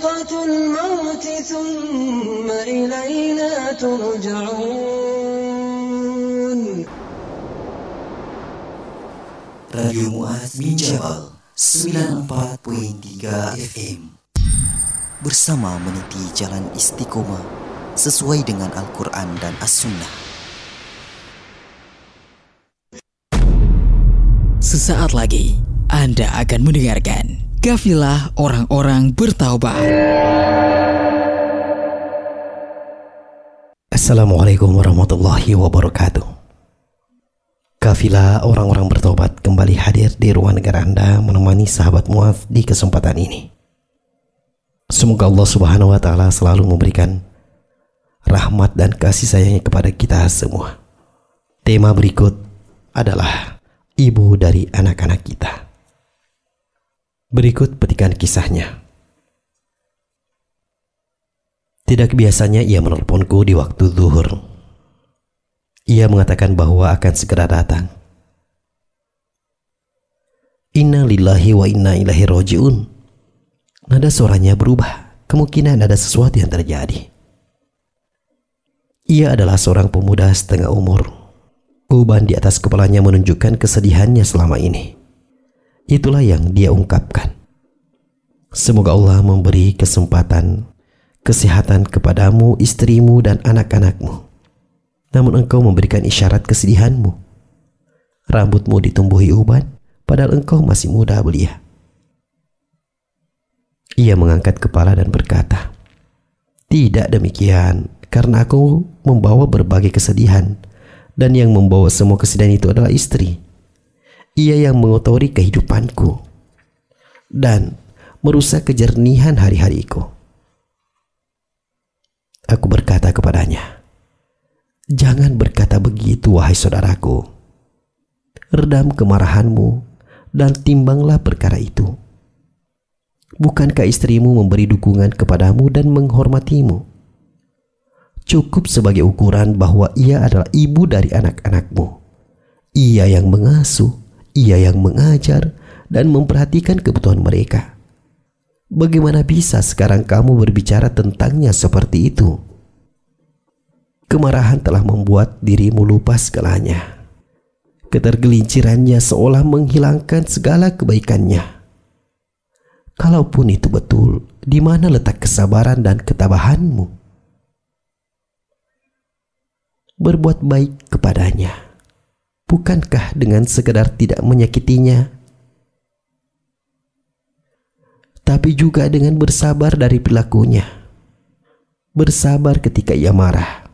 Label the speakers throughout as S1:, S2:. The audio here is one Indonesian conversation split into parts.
S1: ذائقة الموت ثم إلينا ترجعون.
S2: Radio Mu'adz bin Jabal 94.3 FM bersama meniti jalan istiqomah sesuai dengan Al-Quran dan As-Sunnah.
S3: Sesaat lagi Anda akan mendengarkan Kafilah Orang-orang Bertaubat.
S4: Assalamualaikum warahmatullahi wabarakatuh. Kafilah Orang-orang Bertaubat kembali hadir di ruang negara Anda menemani sahabat Mu'adz di kesempatan ini. Semoga Allah Subhanahu wa Ta'ala selalu memberikan rahmat dan kasih sayangnya kepada kita semua. Tema berikut adalah ibu dari anak-anak kita. Berikut petikan kisahnya. Tidak biasanya ia menelponku di waktu zuhur. Ia mengatakan bahwa akan segera datang. Inna lillahi wa inna ilaihi raji'un. Nada suaranya berubah. Kemungkinan ada sesuatu yang terjadi. Ia adalah seorang pemuda setengah umur. Uban di atas kepalanya menunjukkan kesedihannya selama ini. Itulah yang dia ungkapkan. Semoga Allah memberi kesempatan, kesehatan kepadamu, istrimu, dan anak-anakmu. Namun engkau memberikan isyarat kesedihanmu. Rambutmu ditumbuhi uban, padahal engkau masih muda belia. Ia mengangkat kepala dan berkata, tidak demikian, karena aku membawa berbagai kesedihan, dan yang membawa semua kesedihan itu adalah istri. Ia yang mengotori kehidupanku dan merusak kejernihan hari-hariku. Aku berkata kepadanya, jangan berkata begitu wahai saudaraku. Redam kemarahanmu dan timbanglah perkara itu. Bukankah istrimu memberi dukungan kepadamu dan menghormatimu? Cukup sebagai ukuran bahwa ia adalah ibu dari anak-anakmu. Ia yang mengasuh, ia yang mengajar dan memperhatikan kebutuhan mereka. Bagaimana bisa sekarang kamu berbicara tentangnya seperti itu? Kemarahan telah membuat dirimu lupa segalanya. Ketergelincirannya seolah menghilangkan segala kebaikannya. Kalaupun itu betul, di mana letak kesabaran dan ketabahanmu? Berbuat baik kepadanya, bukankah dengan sekedar tidak menyakitinya, tapi juga dengan bersabar dari perilakunya, bersabar ketika ia marah.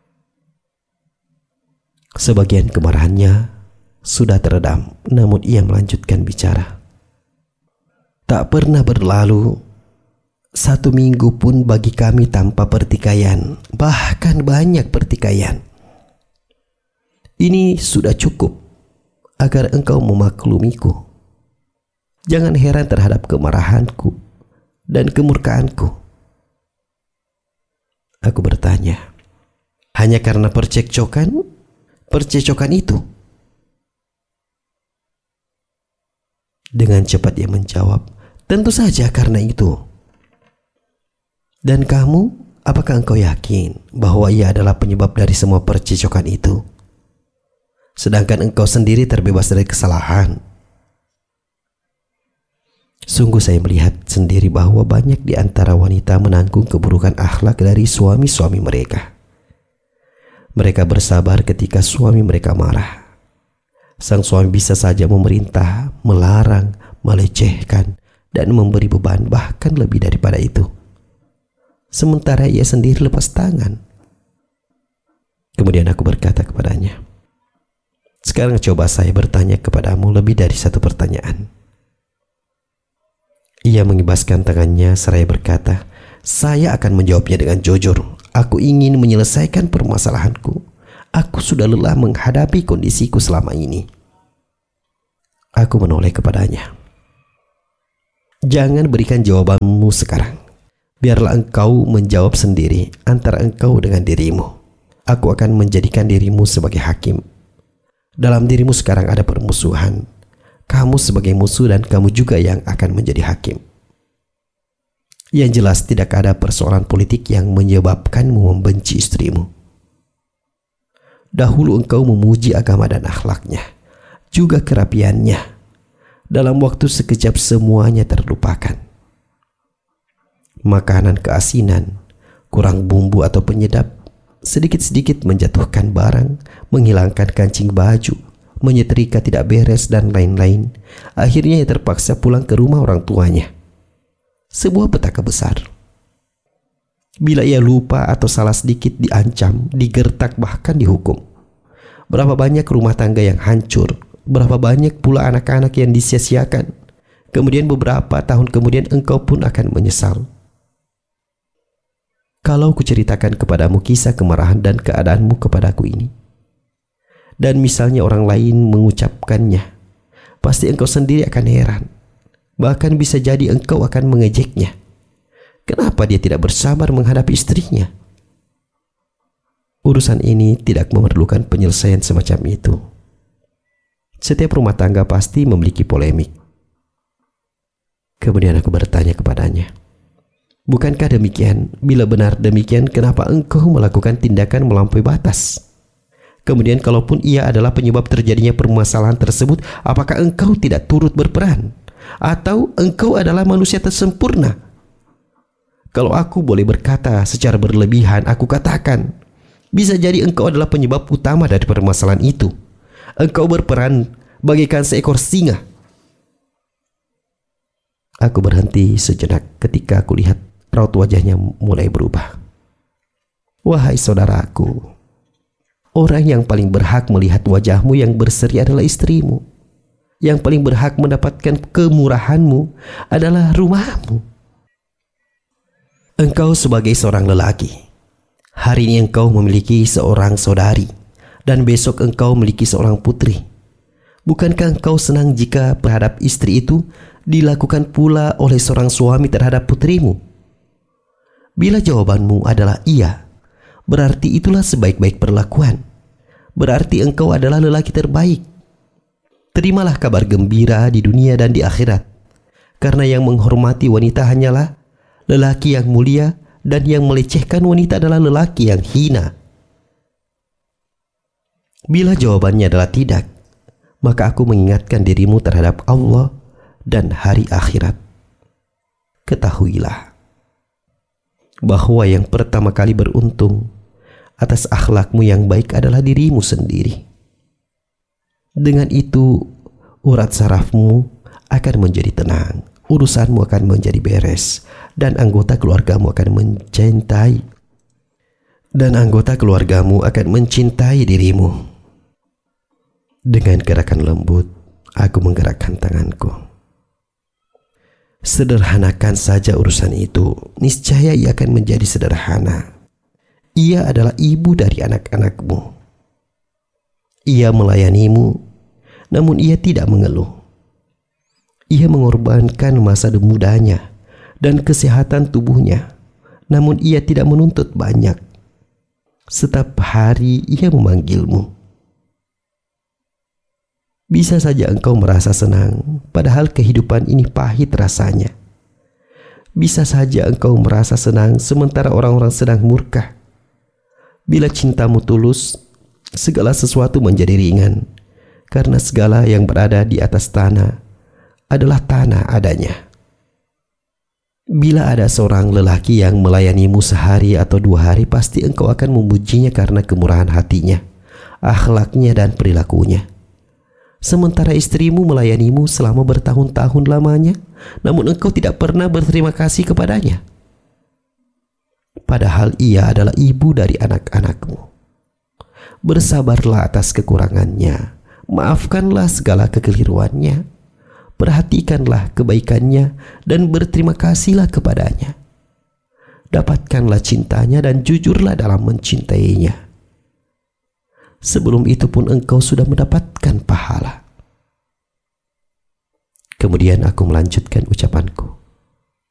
S4: Sebagian kemarahannya sudah teredam, namun ia melanjutkan bicara. Tak pernah berlalu 1 minggu pun bagi kami tanpa pertikaian, bahkan banyak pertikaian. Ini sudah cukup agar engkau memaklumiku. Jangan heran terhadap kemarahanku dan kemurkaanku. Aku bertanya, hanya karena percekcokan itu? Dengan cepat ia menjawab, tentu saja karena itu. Dan kamu, apakah engkau yakin bahwa ia adalah penyebab dari semua percecokan itu? Sedangkan engkau sendiri terbebas dari kesalahan. Sungguh saya melihat sendiri bahwa banyak di antara wanita menanggung keburukan akhlak dari suami-suami mereka. Mereka bersabar ketika suami mereka marah. Sang suami bisa saja memerintah, melarang, melecehkan, dan memberi beban bahkan lebih daripada itu. Sementara ia sendiri lepas tangan. Kemudian aku berkata kepadanya, sekarang coba saya bertanya kepadamu lebih dari satu pertanyaan. Ia mengibaskan tangannya seraya berkata, saya akan menjawabnya dengan jujur. Aku ingin menyelesaikan permasalahanku. Aku sudah lelah menghadapi kondisiku selama ini. Aku menoleh kepadanya. Jangan berikan jawabanmu sekarang. Biarlah engkau menjawab sendiri antara engkau dengan dirimu. Aku akan menjadikan dirimu sebagai hakim. Dalam dirimu sekarang ada permusuhan. Kamu sebagai musuh dan kamu juga yang akan menjadi hakim. Yang jelas tidak ada persoalan politik yang menyebabkanmu membenci istrimu. Dahulu engkau memuji agama dan akhlaknya, juga kerapiannya. Dalam waktu sekejap semuanya terlupakan. Makanan keasinan, kurang bumbu atau penyedap, sedikit-sedikit menjatuhkan barang, menghilangkan kancing baju, menyetrika tidak beres dan lain-lain. Akhirnya ia terpaksa pulang ke rumah orang tuanya. Sebuah petaka besar. Bila ia lupa atau salah sedikit diancam, digertak, bahkan dihukum. Berapa banyak rumah tangga yang hancur, berapa banyak pula anak-anak yang disia-siakan. Kemudian beberapa tahun kemudian engkau pun akan menyesal. Kalau kuceritakan kepadamu kisah kemarahan dan keadaanmu kepadaku ini, dan misalnya orang lain mengucapkannya, pasti engkau sendiri akan heran. Bahkan bisa jadi engkau akan mengejeknya. Kenapa dia tidak bersabar menghadapi istrinya? Urusan ini tidak memerlukan penyelesaian semacam itu. Setiap rumah tangga pasti memiliki polemik. Kemudian aku bertanya kepadanya, bukankah demikian? Bila benar demikian, kenapa engkau melakukan tindakan melampaui batas? Kemudian kalaupun ia adalah penyebab terjadinya permasalahan tersebut, apakah engkau tidak turut berperan? Atau engkau adalah manusia tersempurna? Kalau aku boleh berkata secara berlebihan, aku katakan, bisa jadi engkau adalah penyebab utama dari permasalahan itu. Engkau berperan bagaikan seekor singa. Aku berhenti sejenak ketika aku lihat raut wajahnya mulai berubah. Wahai saudaraku, orang yang paling berhak melihat wajahmu yang berseri adalah istrimu. Yang paling berhak mendapatkan kemurahanmu adalah rumahmu. Engkau sebagai seorang lelaki, hari ini engkau memiliki seorang saudari, dan besok engkau memiliki seorang putri. Bukankah engkau senang jika terhadap istri itu dilakukan pula oleh seorang suami terhadap putrimu? Bila jawabanmu adalah iya, berarti itulah sebaik-baik perlakuan. Berarti engkau adalah lelaki terbaik. Terimalah kabar gembira di dunia dan di akhirat. Karena yang menghormati wanita hanyalah lelaki yang mulia, dan yang melecehkan wanita adalah lelaki yang hina. Bila jawabannya adalah tidak, maka aku mengingatkan dirimu terhadap Allah dan hari akhirat. Ketahuilah bahwa yang pertama kali beruntung atas akhlakmu yang baik adalah dirimu sendiri. Dengan itu, urat sarafmu akan menjadi tenang, urusanmu akan menjadi beres, dan anggota keluargamu akan mencintai dirimu. Dengan gerakan lembut, aku menggerakkan tanganku. Sederhanakan saja urusan itu, niscaya ia akan menjadi sederhana. Ia adalah ibu dari anak-anakmu. Ia melayanimu, namun ia tidak mengeluh. Ia mengorbankan masa mudanya dan kesehatan tubuhnya, namun ia tidak menuntut banyak. Setiap hari ia memanggilmu. Bisa saja engkau merasa senang, padahal kehidupan ini pahit rasanya. Bisa saja engkau merasa senang, sementara orang-orang sedang murka. Bila cintamu tulus, segala sesuatu menjadi ringan, karena segala yang berada di atas tanah adalah tanah adanya. Bila ada seorang lelaki yang melayanimu sehari atau 2 hari, pasti engkau akan memujinya karena kemurahan hatinya, akhlaknya dan perilakunya. Sementara istrimu melayanimu selama bertahun-tahun lamanya, namun engkau tidak pernah berterima kasih kepadanya. Padahal ia adalah ibu dari anak-anakmu. Bersabarlah atas kekurangannya, maafkanlah segala kekeliruannya, perhatikanlah kebaikannya, dan berterima kasihlah kepadanya. Dapatkanlah cintanya dan jujurlah dalam mencintainya. Sebelum itu pun engkau sudah mendapatkan pahala. Kemudian aku melanjutkan ucapanku.